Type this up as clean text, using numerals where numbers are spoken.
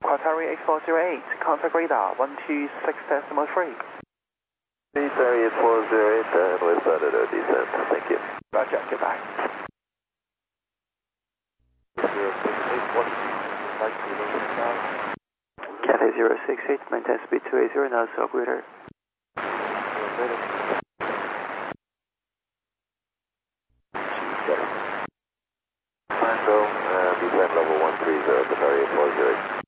Qatari 8408, contact radar 126.3. Qatari 8408, and we've started our descent. Thank you. Roger, goodbye. 068, Cathay 068, maintain speed 280, now so operator. Tango, descent level 130, Qatari 8408.